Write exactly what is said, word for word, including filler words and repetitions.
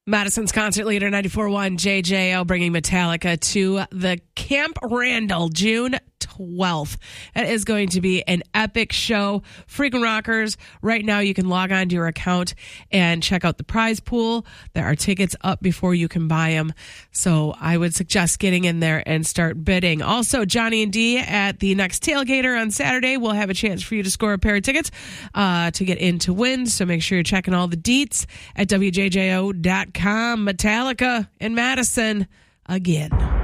Madison's concert leader, ninety-four point one J J O, bringing Metallica to the Camp Randall, June twelfth. It is going to be an epic show. Freaking rockers. Right now, you can log on to your account and check out the prize pool. There are tickets up before you can buy them. So I would suggest getting in there and start bidding. Also, Johnny and D at the next Tailgater on Saturday will have a chance for you to score a pair of tickets uh, to get in to win. So make sure you're checking all the deets at W J J O dot com. Metallica in Madison again.